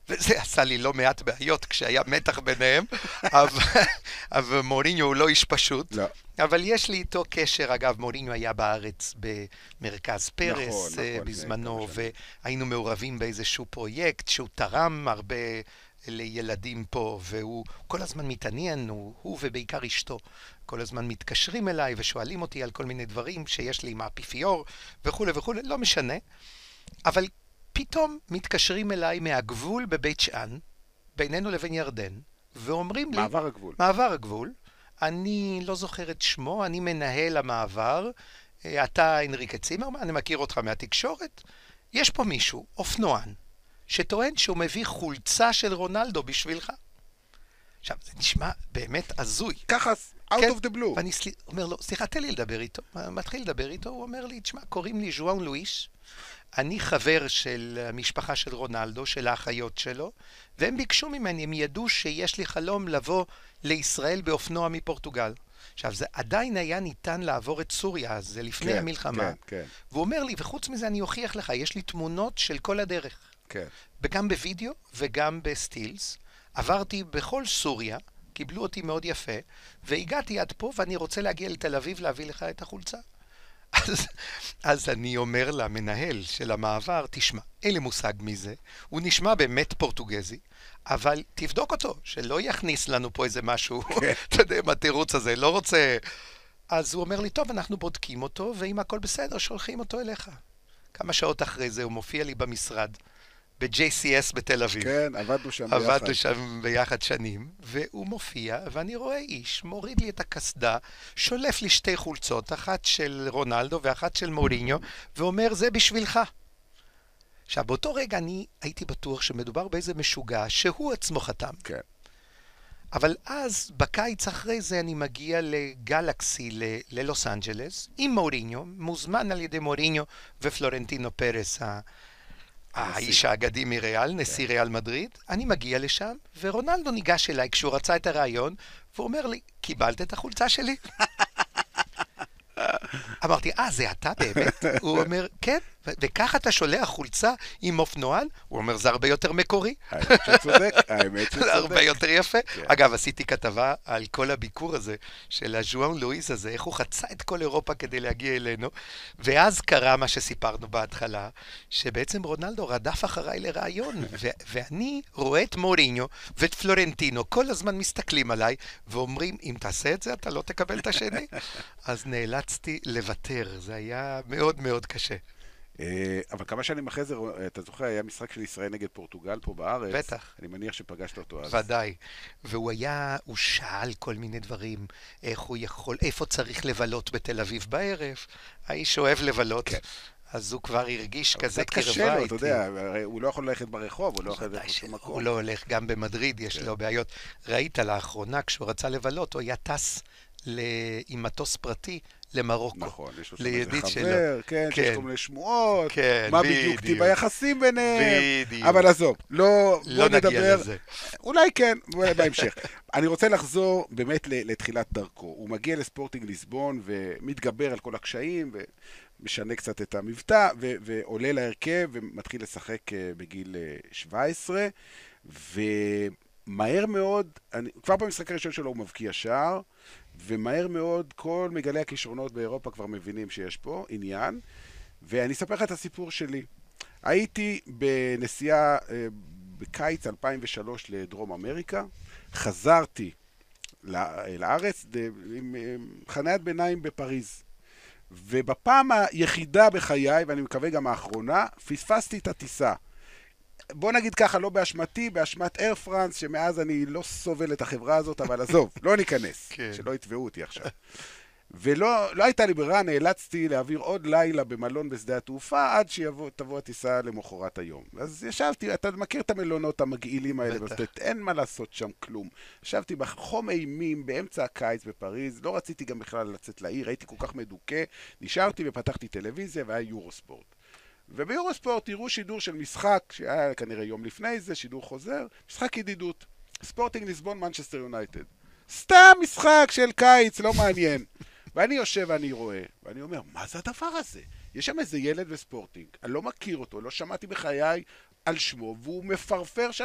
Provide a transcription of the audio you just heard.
וזה עשה לי לא מעט בעיות כשהיה מתח ביניהם, אבל, אבל מוריניו הוא לא איש פשוט. לא. אבל יש לי איתו קשר, אגב, מוריניו היה בארץ במרכז נכון, פרס נכון, לפני כמה בזמנו, שנים. והיינו מעורבים באיזשהו פרויקט שהוא תרם הרבה לילדים פה, והוא כל הזמן מתעניין, הוא ובעיקר אשתו, כל הזמן מתקשרים אליי ושואלים אותי על כל מיני דברים שיש לי עם האפיפיור וכו' וכו', לא משנה. אבל פתאום מתקשרים אליי מהגבול בבית שאן, בינינו לבין ירדן, ואומרים לי, מעבר הגבול. מעבר הגבול, אני לא זוכר את שמו, אני מנהל המעבר, אתה אנריקה צימרמן, אני מכיר אותך מהתקשורת, יש פה מישהו, אופנוען, שטוען שהוא מביא חולצה של רונלדו בשבילך. עכשיו, זה נשמע באמת הזוי. ככה, out כן, of the blue. ואני אומר לו, סליחה, תן לי לדבר איתו. מתחיל לדבר איתו, הוא אומר לי, תשמע, קוראים לי ז'ואן לואיש, אני חבר של המשפחה של רונלדו, של האחיות שלו, והם ביקשו ממני, הם ידעו שיש לי חלום לבוא לישראל באופנוע מפורטוגל. עכשיו, זה עדיין היה ניתן לעבור את סוריה, זה לפני כן, המלחמה. כן, כן, והוא אומר לי, וחוץ מזה אני אוכיח לך, יש לי תמונות של כל הדרך. כן. וגם בווידאו וגם בסטילס. עברתי בכל סוריה, קיבלו אותי מאוד יפה, והגעתי עד פה ואני רוצה להגיע לתל אביב להביא לך את החולצה. אז אני אומר למנהל של המעבר, תשמע, אין לי מושג מזה, הוא נשמע באמת פורטוגזי, אבל תבדוק אותו, שלא יכניס לנו פה איזה משהו, אתה יודע, עם התירוץ הזה, לא רוצה... אז הוא אומר לי, טוב, אנחנו בודקים אותו, ואם הכל בסדר, שולחים אותו אליך. כמה שעות אחרי זה הוא מופיע לי במשרד, ב-JCS בתל אביב. כן, עבדנו שם ביחד. עבדנו שם ביחד שנים, והוא מופיע, ואני רואה איש, מוריד לי את הקסדה, שולף לי שתי חולצות, אחת של רונלדו ואחת של מוריניו, ואומר, זה בשבילך. עכשיו, באותו רגע אני הייתי בטוח שמדובר באיזה משוגע, שהוא עצמו חתם. כן. אבל אז, בקיץ אחרי זה, אני מגיע לגלקסי, ללוס אנג'לס, עם מוריניו, מוזמן על ידי מוריניו ופלורנטינו פרס, האיש האגדי מריאל, נשיא ריאל מדריד. אני מגיע לשם, ורונלדו ניגש אליי כשהוא רצה את הרעיון, והוא אומר לי, קיבלת את החולצה שלי? אמרתי, זה אתה באמת? הוא אומר, כן, וככה אתה שולח חולצה עם אופנוען? הוא אומר, זה הרבה יותר מקורי. האמת שצודק, האמת שצודק. זה הרבה יותר יפה. כן. אגב, עשיתי כתבה על כל הביקור הזה של הז'ואן לואיס הזה, איך הוא חצה את כל אירופה כדי להגיע אלינו, ואז קרה מה שסיפרנו בהתחלה, שבעצם רונלדו רדף אחריי לרעיון, ואני רואה את מוריניו ואת פלורנטינו, כל הזמן מסתכלים עליי, ואומרים, אם תעשה את זה, אתה לא תקבל את השני. אז נאלצתי לוותר, זה היה מאוד מאוד קשה. אבל כמה שנים אחרי זה, אתה זוכר, היה משחק של ישראל נגד פורטוגל פה בארץ. בטח. אני מניח שפגשת אותו אז. ודאי. והוא הוא שאל כל מיני דברים, איך הוא יכול, איפה צריך לבלות בתל אביב בערב. האיש אוהב לבלות. כן. אז הוא כבר הרגיש כזה קצת קרבה קשה לו, איתי. אתה יודע, הרי הוא לא יכול ללכת ברחוב, הוא לא יכול ללכת בשום מקום. הוא לא הולך, גם במדריד יש לו בעיות. ראית לאחרונה, כשהוא רצה לבלות, הוא היה טס עם מטוס פרטי למרוקו. נכון, יש לו שם לידיד איזה שלו. חבר, כן, כן. שיש כל מיני שמועות, כן, מה בדיוק טיב היחסים ביניהם, בדיוק. אבל עזוב, לא לא נדבר, נגיע לזה. אולי כן, אולי בהמשך. אני רוצה לחזור באמת לתחילת דרכו. הוא מגיע לספורטינג ליסבון ומתגבר על כל הקשיים ומשנה קצת את המבטא ועולה להרכב ומתחיל לשחק בגיל 17 ומהר מאוד, כבר במשחק הראשון שלו הוא מבקיע שער ומהר מאוד כל מגלי הכישרונות באירופה כבר מבינים שיש פה עניין, ואני אספר לך את הסיפור שלי. הייתי בנסיעה בקיץ 2003 לדרום אמריקה, חזרתי לארץ עם חניית ביניים בפריז, ובפעם היחידה בחיי, ואני מקווה גם האחרונה, פספסתי את הטיסה. בוא נגיד ככה, לא באשמתי, באשמת אייר פרנס, שמאז אני לא סובל את החברה הזאת, אבל עזוב, לא ניכנס, שלא יתבעו אותי עכשיו. ולא הייתה לי ברירה, נאלצתי להעביר עוד לילה במלון בשדה התעופה, עד שתבוא הטיסה למחרת היום. אז ישבתי, אתה מכיר את המלונות המגעילים האלה, אין מה לעשות שם כלום. ישבתי בחום אימים, באמצע הקיץ בפריז, לא רציתי גם בכלל לצאת לעיר, הייתי כל כך מדוכא, נשארתי ופתחתי טלוויזיה והיה יורוספורט. וביורוספורט תראו שידור של משחק, שהיה כנראה יום לפני זה, שידור חוזר, משחק ידידות. ספורטינג ליסבון מנצ'סטר יונייטד. סתם משחק של קיץ, לא מעניין. ואני יושב ואני רואה, ואני אומר, מה זה הדבר הזה? יש שם איזה ילד בספורטינג, אני לא מכיר אותו, לא שמעתי בחיי על שמו, והוא מפרפר שם